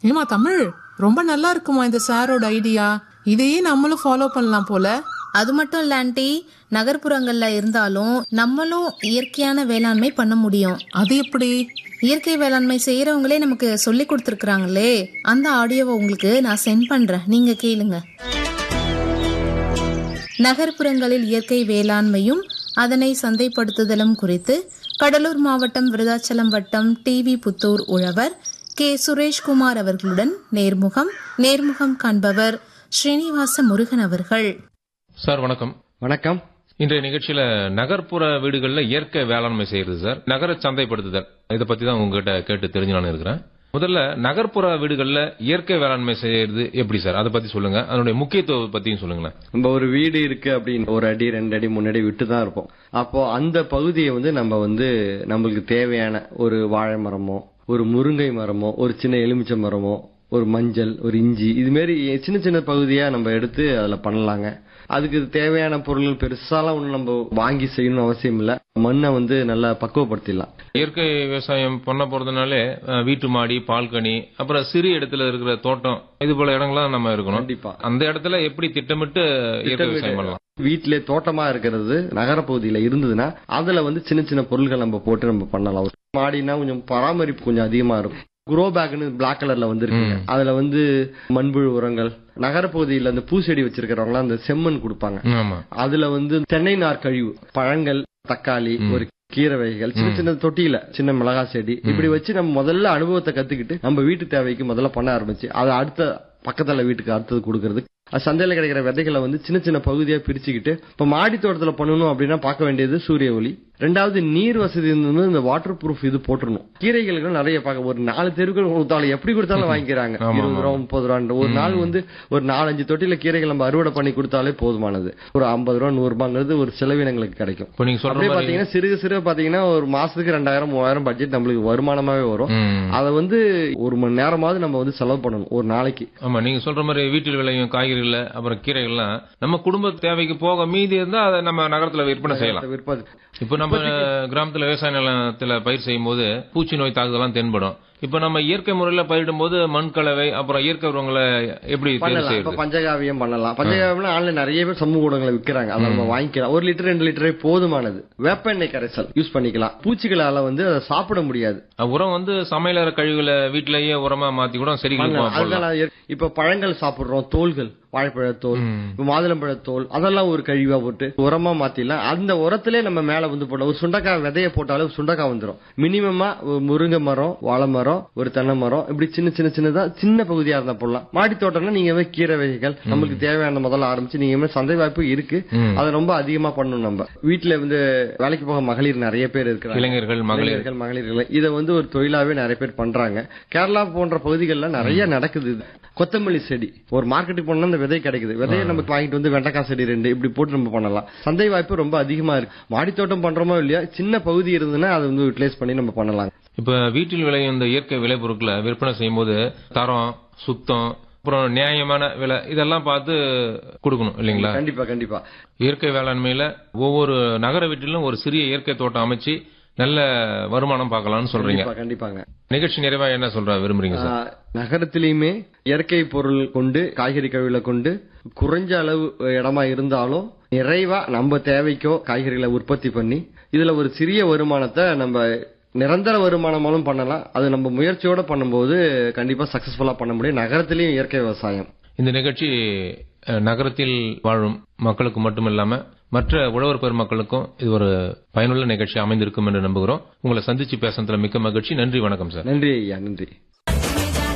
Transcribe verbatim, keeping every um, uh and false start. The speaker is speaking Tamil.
ஏமா தமிழ், ரொம்ப நல்லா இருக்குமா இந்த சாரோட ஐடியா. இதையே நம்மளும் ஃபாலோ பண்ணலாம் போல. அது மட்டும் இல்ல ஆண்டி, நகர்ப்புறங்கள்ல இருந்தாலும் நம்மளும் இயற்கையான வேளாண்மை பண்ண முடியும். அது எப்படி? இயற்கை வேளாண்மை செய்யறவங்களே நமக்கு சொல்லி கொடுத்துருக்காங்களே, அந்த ஆடியோவை உங்களுக்கு நான் சென்ட் பண்றேன், நீங்க கேளுங்க. நகர்ப்புறங்களில் இயற்கை வேளாண்மையும் அதனை சந்தைப்படுத்துதலும் குறித்து கடலூர் மாவட்டம் விருதாச்சலம் வட்டம் டிவி புத்தூர் உழவர் கே சுரேஷ்குமார் அவர்களுடன் நேர்முகம் நேர்முகம் காண்பவர் ஸ்ரீனிவாச முருகன் அவர்கள். சார் வணக்கம். வணக்கம். இன்றைய நிகழ்ச்சியில நகர்ப்புற வீடுகளில் இயற்கை வேளாண்மை செய்யறது சார், நகர சந்தைப்படுத்துதல், இதை பத்தி தான் உங்ககிட்ட கேட்டு தெரிஞ்சு நான் இருக்கிறேன். முதல்ல நகர்ப்புற வீடுகள்ல இயற்கை வேளாண்மை செய்யறது எப்படி சார், அதை பத்தி சொல்லுங்க. அதனுடைய முக்கியத்துவம் பத்தியும் சொல்லுங்களேன். நம்ம ஒரு வீடு இருக்கு அப்படின்னு ஒரு அடி ரெண்டு அடி முன்னாடி விட்டு தான் இருப்போம். அப்போ அந்த பகுதியை வந்து நம்ம வந்து நம்மளுக்கு தேவையான ஒரு வாழை மரமோ, ஒரு முருங்கை மரமோ, ஒரு சின்ன எலுமிச்சை மரமோ, ஒரு மஞ்சள், ஒரு இஞ்சி, இது மாதிரி சின்ன சின்ன பகுதியா நம்ம எடுத்து அதுல பண்ணலாங்க. அதுக்கு தேவையான பொருட்கள் பெருசாலாம் ஒண்ணு நம்ம வாங்கி செய்யணும்னு அவசியம் இல்ல. மண்ணை வந்து நல்லா பக்குவப்படுத்திடலாம். இயற்கை விவசாயம் பண்ண போறதுனாலே வீட்டு மாடி, பால்கனி, அப்புறம் சிறு இடத்துல இருக்கிற தோட்டம், இது போல இடங்கள்லாம் நம்ம இருக்கணும். கண்டிப்பா அந்த இடத்துல எப்படி திட்டமிட்டு இயற்கை விவசாயம் பண்ணலாம். வீட்டிலே தோட்டமா இருக்கிறது நகர பகுதியில இருந்ததுன்னா அதுல வந்து சின்ன சின்ன பொருட்கள் நம்ம போட்டு நம்ம பண்ணலாம். மாடினா கொஞ்சம் பராமரிப்பு கொஞ்சம் அதிகமா இருக்கும். குரோ பேக்னு பிளாக் கலர்ல வந்துருக்கு. அதுல வந்து மண்புழு உரங்கள், நகரப்பகுதியில அந்த பூச்செடி வச்சிருக்கிறவங்க அந்த செம்மண் கொடுப்பாங்க. அதுல வந்து தென்னை நார் கழிவு, பழங்கள், தக்காளி, ஒரு கீரை வகைகள், சின்ன சின்ன தொட்டியில சின்ன மிளகா செடி, இப்படி வச்சு நம்ம முதல்ல அனுபவத்தை கத்துக்கிட்டு நம்ம வீட்டு தேவைக்கு முதல்ல பண்ண ஆரம்பிச்சு அதை அடுத்த பக்கத்துல வீட்டுக்கு அடுத்தது கொடுக்கறது. சந்தையில கிடைக்கிற விதைகளை வந்து சின்ன சின்ன பகுதியா பிரிச்சுக்கிட்டு இப்ப மாடி தோட்டத்துல பண்ணணும் அப்படின்னா பார்க்க வேண்டியது சூரிய ஒளி. ரெண்டாவது நீர் வசதி இருந்தது, இந்த வாட்டர் ப்ரூஃப் இது போட்டுருணும். கீரைகளுக்கு நிறைய பார்க்க ஒரு நாலு தெருக்கள் கொடுத்தாலும் எப்படி கொடுத்தாலும் வாங்கிக்கிறாங்க. இருபது ரூபா முப்பது ரூபா. ஒரு நாள் வந்து ஒரு நாலஞ்சு தொட்டில கீரைகள் நம்ம அறுவடை பண்ணி கொடுத்தாலே போதுமானது. ஒரு ஐம்பது ரூபா நூறு ரூபாங்கிறது ஒரு செலவினங்களுக்கு கிடைக்கும். அப்படியே பாத்தீங்கன்னா சிறுக சிறுக பாத்தீங்கன்னா ஒரு மாசத்துக்கு ரெண்டாயிரம் மூவாயிரம் பட்ஜெட் நம்மளுக்கு வருமானமாவே வரும். அதை வந்து ஒரு மணி நேரமாவது நம்ம வந்து செலவு பண்ணணும் ஒரு நாளைக்கு. ஆமா, நீங்க சொல்ற மாதிரி வீட்டில் விளையும் காய்கறிகள் அப்புறம் கீரைகள்லாம் நம்ம குடும்ப தேவைக்கு போக மீதி இருந்தா அதை நம்ம நகரத்துல விற்பனை செய்யலாம். இப்ப நம்ம கிராமத்துல விவசாய நிலத்துல பயிர் செய்யும் போது பூச்சி நோய் தாக்குதலாம் தென்படும். இப்ப நம்ம இயற்கை முறையில பயிரிடும் போது மண் கலவை அப்புறம் இயற்கை உரங்களை எப்படி பண்ணலாம்? பஞ்சகாவியம் பண்ணலாம். பஞ்சகாவியம் ஆன்லைன் நிறைய பேர் சமூக ஊடகங்களை விற்கிறாங்க. அதை நம்ம வாங்கிக்கலாம். ஒரு லிட்டர் ரெண்டு லிட்டரே போதுமானது. வேப்ப எண்ணெய் கரைசல் யூஸ் பண்ணிக்கலாம். பூச்சிகளால வந்து அதை சாப்பிட முடியாது. உரம் வந்து சமையலற கழிவுகளை வீட்டிலேயே உரமா மாத்தி கூட செடிகள். இப்ப பழங்கள் சாப்பிடுறோம், தோல்கள், வாழைப்பழத்தோல், மாதுளம்பழத்தோல், அதெல்லாம் ஒரு கழிவா போட்டு உரமா மாத்திடலாம். அந்த உரத்திலே நம்ம மேல வந்து போட்டோம். ஒரு சுண்டக்காய் விதைய போட்டாலும் சுண்டக்காய் வந்துடும். மினிமமா முருங்கை மரம், வாழை மரம், ஒரு தென்னை மரம், இப்படி சின்ன சின்ன சின்னதா சின்ன பகுதியா இருந்தா போடலாம். மாடி தோட்டம்னா நீங்க கீரை வகைகள் நம்மளுக்கு தேவையான முதல்ல ஆரம்பிச்சு நீங்க சந்தை வாய்ப்பு இருக்கு. அதை ரொம்ப அதிகமா பண்ணணும். நம்ம வீட்டுல வந்து வேலைக்கு போக மகளிர் நிறைய பேர் இருக்கிறாங்க. இளைஞர்கள், மகளிர்கள், மகளிர்கள் இதை வந்து ஒரு தொழிலாவே நிறைய பேர் பண்றாங்க. கேரளா போன்ற பகுதிகள்ல நிறைய நடக்குது. கொத்தமல்லி செடி ஒரு மார்க்கெட்டுக்கு போனா அந்த விதை கிடைக்குது. விதையை நம்ம வாங்கிட்டு வந்து வெண்டைக்காய் செடி ரெண்டு இப்படி போட்டு நம்ம பண்ணலாம். சந்தை வாய்ப்பு ரொம்ப அதிகமா இருக்கு. மாடி தோட்டம் பண்றோமோ இல்லையா, சின்ன பகுதி இருந்ததுன்னா அதை வந்து யூட்டிலைஸ் பண்ணி நம்ம பண்ணலாம். இப்ப வீட்டில் விளையும் இந்த இயற்கை விளைபொருட்களை விற்பனை செய்யும் போது தரம், சுத்தம், அப்புறம் நியாயமான விலை இதெல்லாம் பார்த்து கொடுக்கணும் இல்லைங்களா? கண்டிப்பா கண்டிப்பா. இயற்கை வேளாண்மையில ஒவ்வொரு நகர வீட்டிலும் ஒரு சிறிய இயற்கை தோட்டம் அமைச்சு நல்ல வருமானம் பார்க்கலாம்னு சொல்றீங்க. கண்டிப்பாங்க. நிகழ்ச்சி நிறைவா என்ன சொல்ற விரும்புறீங்க சார்? நகரத்திலயுமே இயற்கை பொருள் கொண்டு, காய்கறி கழிவுகளை கொண்டு குறைஞ்ச அளவு இடமா இருந்தாலும் நிறைவா நம்ம தேவைக்கோ காய்கறிகளை உற்பத்தி பண்ணி இதுல ஒரு சிறிய வருமானத்தை நம்ம நிரந்தர வருமானமாலும் பண்ணலாம். அது நம்ம முயற்சியோட பண்ணும்போது கண்டிப்பா சக்சஸ்ஃபுல்லா பண்ண முடியும். நகரத்திலயும் இயற்கை விவசாயம். இந்த நிகழ்ச்சி நகரத்தில் வாழும் மக்களுக்கு மட்டுமில்லாம மற்ற உழவர் பெருமக்களுக்கும் இது ஒரு பயனுள்ள நிகழ்ச்சி அமைந்திருக்கும் என்று நம்புகிறோம். உங்களை சந்திச்சு பேசுறதுல மிக்க மகிழ்ச்சி. நன்றி, வணக்கம் சார். நன்றி ஐயா, நன்றி.